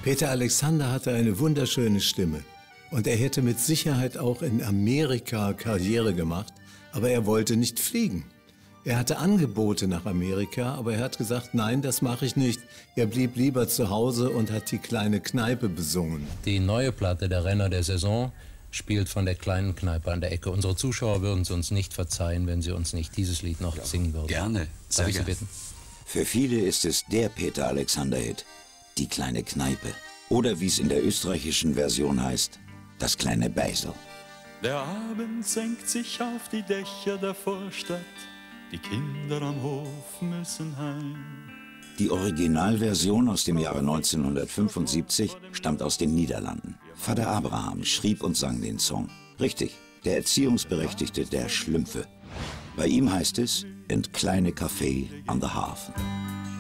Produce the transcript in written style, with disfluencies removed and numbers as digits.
Peter Alexander hatte eine wunderschöne Stimme. Und er hätte mit Sicherheit auch in Amerika Karriere gemacht, aber er wollte nicht fliegen. Er hatte Angebote nach Amerika, aber er hat gesagt, nein, das mache ich nicht. Er blieb lieber zu Hause und hat die kleine Kneipe besungen. Die neue Platte, der Renner der Saison, spielt von der kleinen Kneipe an der Ecke. Unsere Zuschauer würden es uns nicht verzeihen, wenn sie uns nicht dieses Lied noch singen würden. Gerne, sehr Darf ich Sie gerne. bitten? Für viele ist es der Peter Alexander-Hit, die kleine Kneipe. Oder wie es in der österreichischen Version heißt, das kleine Beisel. Der Abend senkt sich auf die Dächer der Vorstadt, die Kinder am Hof müssen heim. Die Originalversion aus dem Jahre 1975 stammt aus den Niederlanden. Vater Abraham schrieb und sang den Song. Richtig, der Erziehungsberechtigte der Schlümpfe. Bei ihm heißt es, in kleine Café an der Hafen.